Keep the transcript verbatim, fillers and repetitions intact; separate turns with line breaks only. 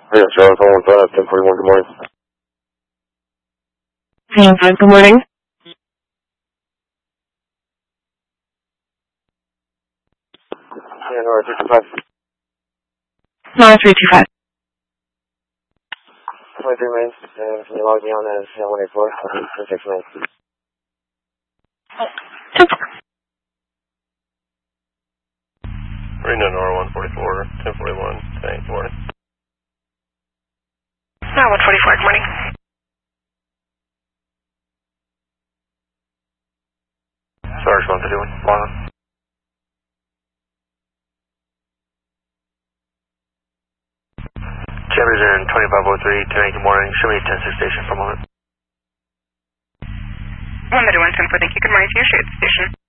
Hey, Charles, one one five, ten forty-one, good morning.
ten five, good morning.
Yeah, Nora, three two five.
Nora three two five.
twenty-three minutes, and can you log me on as one eight four, six minutes.
Marina Nora one forty-four, ten forty-one, ten eight, good morning.
Nora one forty-four, good morning.
Sarge one thirty-one, log on. Chambers in twenty-five oh three, ten eight, good morning. Show me a ten six station for a moment.
one thirty-one, ten four, thank you. Good morning to your shared station.